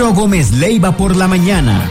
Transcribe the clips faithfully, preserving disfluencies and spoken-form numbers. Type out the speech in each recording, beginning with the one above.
Ciro Gómez Leiva por la mañana.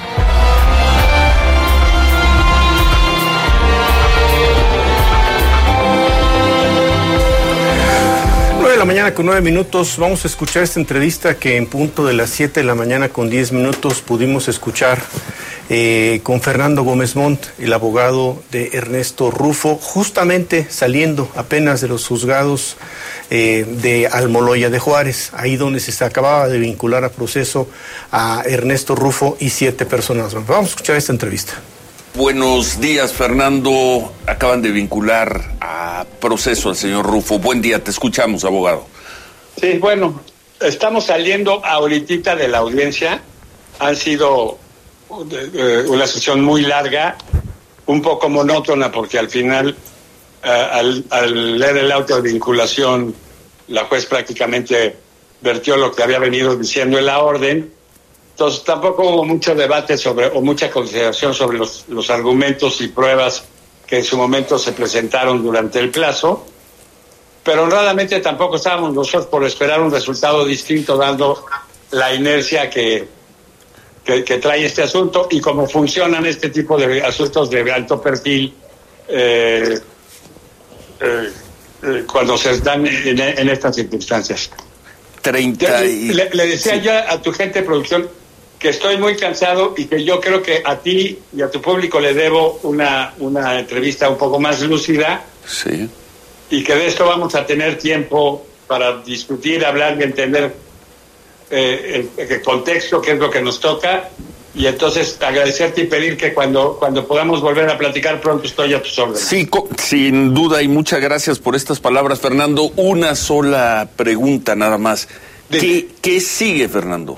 nueve de la mañana con nueve minutos. Vamos a escuchar esta entrevista que en punto de las siete de la mañana con diez minutos pudimos escuchar eh, con Fernando Gómez Montt, el abogado de Ernesto Rufo, justamente saliendo apenas de los juzgados eh, de Almoloya de Juárez, ahí donde se acababa de vincular a proceso a Ernesto Rufo y siete personas. Vamos a escuchar esta entrevista. Buenos días, Fernando. Acaban de vincular a proceso al señor Rufo. Buen día, te escuchamos, abogado. Sí, bueno, estamos saliendo ahorita de la audiencia. Han sido eh, una sesión muy larga, un poco monótona, porque al final, eh, al, al leer el auto de vinculación, la juez prácticamente vertió lo que había venido diciendo en la orden. Entonces tampoco hubo mucho debate sobre o mucha consideración sobre los, los argumentos y pruebas que en su momento se presentaron durante el plazo, pero honradamente tampoco estábamos nosotros por esperar un resultado distinto, dando la inercia que, que, que trae este asunto y cómo funcionan este tipo de asuntos de alto perfil eh, eh, eh, cuando se dan en, en estas circunstancias. treinta y... le, le decía sí. yo a tu gente de producción que estoy muy cansado y que yo creo que a ti y a tu público le debo una, una entrevista un poco más lúcida. Sí. Y que de esto vamos a tener tiempo para discutir, hablar y entender eh, el, el contexto, qué es lo que nos toca. Y entonces agradecerte y pedir que cuando, cuando podamos volver a platicar pronto estoy a tus órdenes. Sí, co- sin duda, y muchas gracias por estas palabras, Fernando. Una sola pregunta nada más. ¿Qué, ¿Qué sigue, Fernando?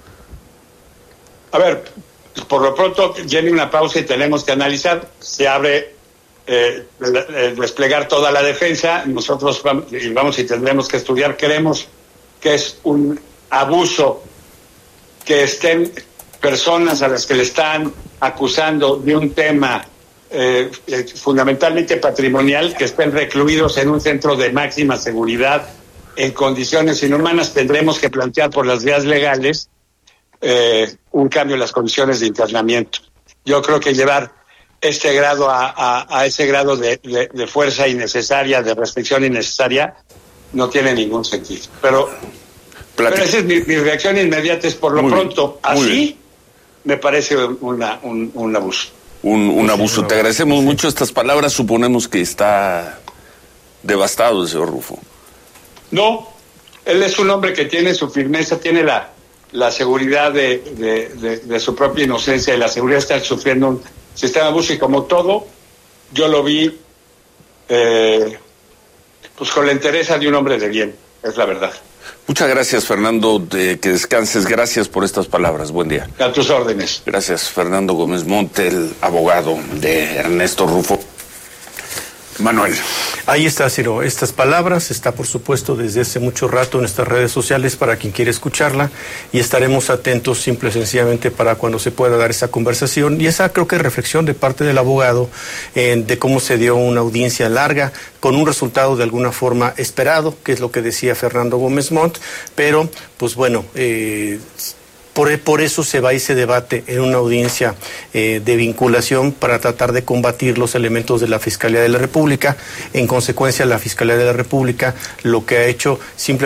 A ver, por lo pronto viene una pausa y tenemos que analizar. Se abre eh, el desplegar toda la defensa. Nosotros vamos y, vamos y tendremos que estudiar. Creemos que es un abuso que estén personas a las que le están acusando de un tema eh, eh, fundamentalmente patrimonial, que estén recluidos en un centro de máxima seguridad en condiciones inhumanas. Tendremos que plantear por las vías legales Eh, un cambio en las condiciones de internamiento. Yo creo que llevar este grado a, a, a ese grado de, de, de fuerza innecesaria, de restricción innecesaria, no tiene ningún sentido. Pero, pero esa es mi, mi reacción inmediata, es por lo muy pronto. Bien, así me parece una, un, un abuso. Un, un abuso. Te agradecemos sí. mucho estas palabras. Suponemos que está devastado el señor Rufo. No, él es un hombre que tiene su firmeza, tiene la la seguridad de, de, de, de su propia inocencia y la seguridad de estar sufriendo un sistema de abuso, y como todo, yo lo vi eh, pues con la entereza de un hombre de bien, es la verdad. Muchas gracias, Fernando, de que descanses. Gracias por estas palabras. Buen día. A tus órdenes. Gracias, Fernando Gómez Montt, el abogado de Ernesto Rufo. Manuel. Ahí está, Ciro. Estas palabras está, por supuesto, desde hace mucho rato en nuestras redes sociales para quien quiera escucharla, y estaremos atentos simple y sencillamente para cuando se pueda dar esa conversación y esa, creo que, reflexión de parte del abogado eh, de cómo se dio una audiencia larga con un resultado de alguna forma esperado, que es lo que decía Fernando Gómez Montt, pero, pues bueno, eh, Por, por eso se va y se debate en una audiencia eh, de vinculación para tratar de combatir los elementos de la Fiscalía de la República. En consecuencia, la Fiscalía de la República lo que ha hecho simplemente